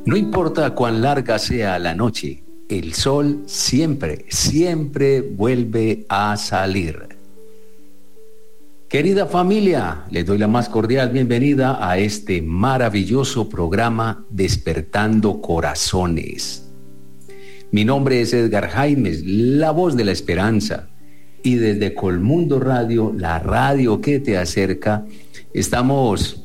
No importa cuán larga sea la noche, el sol siempre, siempre vuelve a salir. Querida familia, les doy la más cordial bienvenida a este maravilloso programa Despertando Corazones. Mi nombre es Edgar Jaimes, la voz de la esperanza, y desde Colmundo Radio, la radio que te acerca, estamos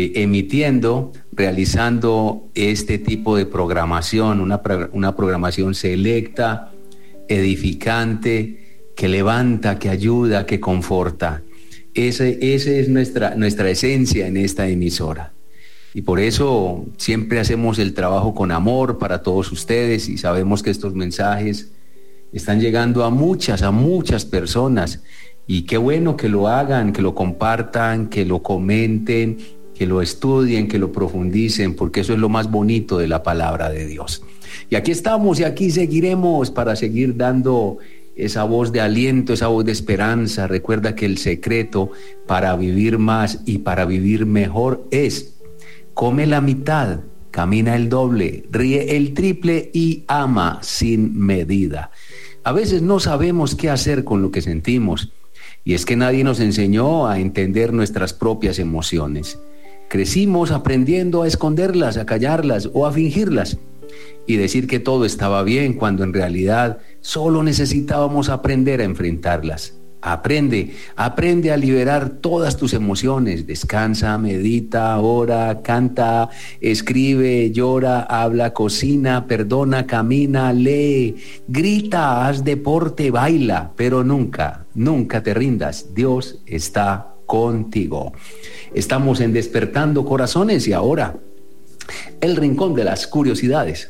realizando este tipo de programación, una programación selecta, edificante, que levanta, que ayuda, que conforta. Esa es nuestra esencia en esta emisora. Y por eso siempre hacemos el trabajo con amor para todos ustedes, y sabemos que estos mensajes están llegando a muchas personas. Y qué bueno que lo hagan, que lo compartan, que lo comenten, que lo estudien, que lo profundicen, porque eso es lo más bonito de la palabra de Dios. Y aquí estamos y aquí seguiremos para seguir dando esa voz de aliento, esa voz de esperanza. Recuerda que el secreto para vivir más y para vivir mejor es: come la mitad, camina el doble, ríe el triple y ama sin medida. A veces no sabemos qué hacer con lo que sentimos, y es que nadie nos enseñó a entender nuestras propias emociones. Crecimos aprendiendo a esconderlas, a callarlas o a fingirlas y decir que todo estaba bien, cuando en realidad solo necesitábamos aprender a enfrentarlas. Aprende a liberar todas tus emociones. Descansa, medita, ora, canta, escribe, llora, habla, cocina, perdona, camina, lee, grita, haz deporte, baila, pero nunca te rindas. Dios está contigo. Estamos en Despertando Corazones y ahora el rincón de las curiosidades.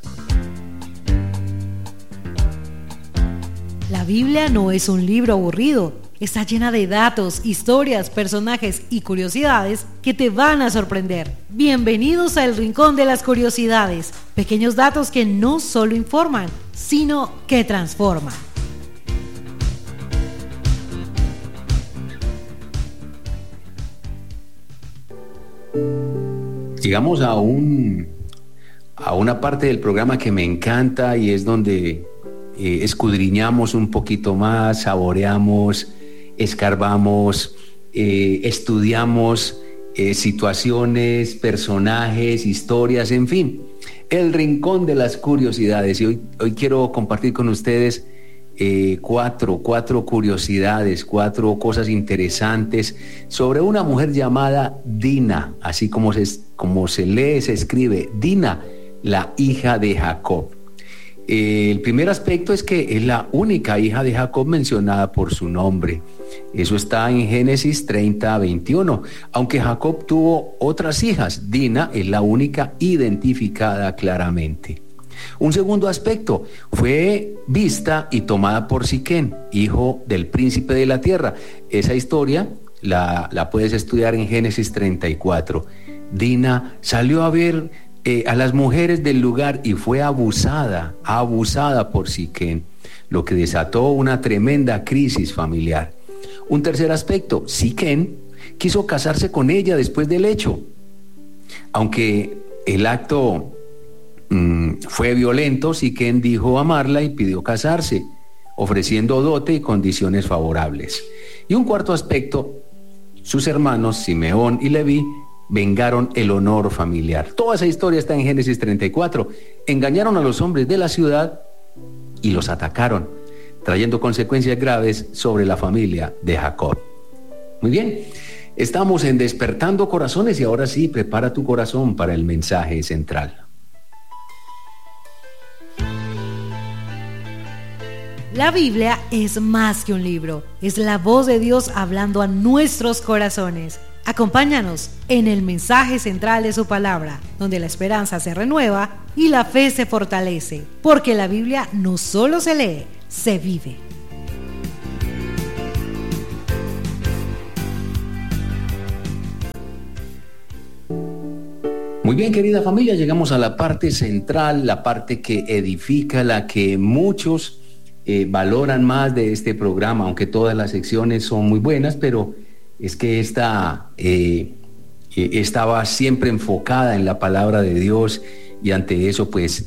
La Biblia no es un libro aburrido. Está llena de datos, historias, personajes y curiosidades que te van a sorprender. Bienvenidos al Rincón de las Curiosidades. Pequeños datos que no solo informan, sino que transforman. Llegamos a una parte del programa que me encanta, y es donde escudriñamos un poquito más, saboreamos, escarbamos, estudiamos situaciones, personajes, historias, en fin, el rincón de las curiosidades. Y hoy quiero compartir con ustedes cuatro curiosidades, cuatro cosas interesantes sobre una mujer llamada Dina, así como se lee, se escribe, Dina, la hija de Jacob. El primer aspecto es que es la única hija de Jacob mencionada por su nombre. Eso está en Génesis 30:21. Aunque Jacob tuvo otras hijas, Dina es la única identificada claramente. Un segundo aspecto: fue vista y tomada por Siquén, hijo del príncipe de la tierra. Esa historia la puedes estudiar en Génesis 34. Dina salió a ver a las mujeres del lugar y fue abusada por Siquén, lo que desató una tremenda crisis familiar. Un tercer aspecto: Siquén quiso casarse con ella después del hecho. Aunque el acto fue violento, Siquén dijo amarla y pidió casarse, ofreciendo dote y condiciones favorables. Y un cuarto aspecto: sus hermanos Simeón y Leví vengaron el honor familiar. Toda esa historia está en Génesis 34. Engañaron a los hombres de la ciudad y los atacaron, trayendo consecuencias graves sobre la familia de Jacob. Muy bien, estamos en Despertando Corazones y ahora sí, prepara tu corazón para el mensaje central. La Biblia es más que un libro, es la voz de Dios hablando a nuestros corazones. Acompáñanos en el mensaje central de su palabra, donde la esperanza se renueva y la fe se fortalece, porque la Biblia no solo se lee, se vive. Muy bien, querida familia, llegamos a la parte central, la parte que edifica, la que muchos valoran más de este programa, aunque todas las secciones son muy buenas, pero es que esta estaba siempre enfocada en la palabra de Dios y ante eso pues